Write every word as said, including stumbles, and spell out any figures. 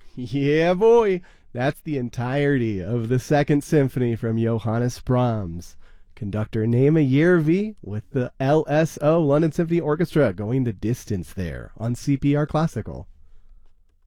Yeah, boy. That's the entirety of the Second Symphony from Johannes Brahms. Conductor Naima Järvi with the L S O, London Symphony Orchestra, going the distance there on C P R Classical.